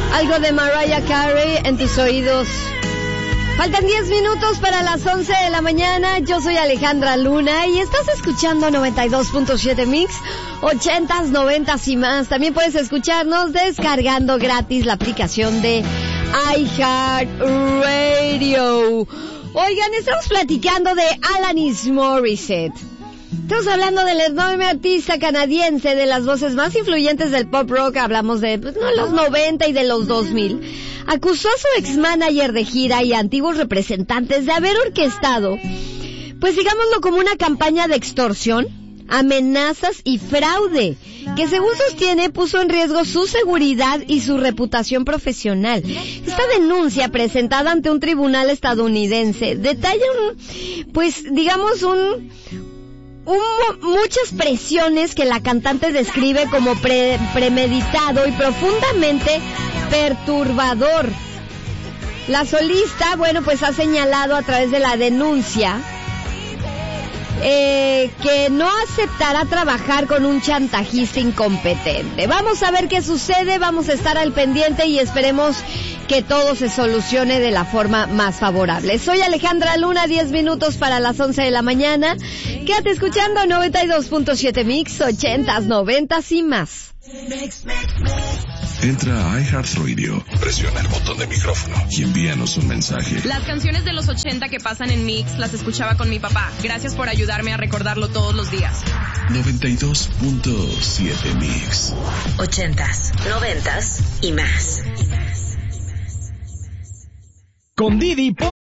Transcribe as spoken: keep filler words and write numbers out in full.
Algo de Mariah Carey en tus oídos. Faltan diez minutos para las once de la mañana. Yo soy Alejandra Luna y estás escuchando noventa y dos punto siete Mix, ochentas, noventas y más. También puedes escucharnos descargando gratis la aplicación de iHeartRadio. Oigan, estamos platicando de Alanis Morissette. Estamos hablando del enorme artista canadiense, de las voces más influyentes del pop rock. Hablamos de pues, no, los noventa y de los dos mil. Acusó a su ex-manager de gira y a antiguos representantes de haber orquestado, pues digámoslo, como una campaña de extorsión, amenazas y fraude, que según sostiene puso en riesgo su seguridad y su reputación profesional. Esta denuncia, presentada ante un tribunal estadounidense, detalla un, pues digamos un... Un, muchas presiones que la cantante describe como pre, premeditado y profundamente perturbador. La solista, bueno, pues ha señalado a través de la denuncia eh, que no aceptará trabajar con un chantajista incompetente. Vamos a ver qué sucede, vamos a estar al pendiente y esperemos que todo se solucione de la forma más favorable. Soy Alejandra Luna, diez minutos para las once de la mañana. Quédate escuchando noventa y dos punto siete Mix, ochentas, noventas y más. Entra a iHeartRadio, presiona el botón de micrófono y envíanos un mensaje. Las canciones de los ochenta que pasan en Mix las escuchaba con mi papá. Gracias por ayudarme a recordarlo todos los días. noventa y dos punto siete Mix. Ochentas, noventas y más. Con Didi,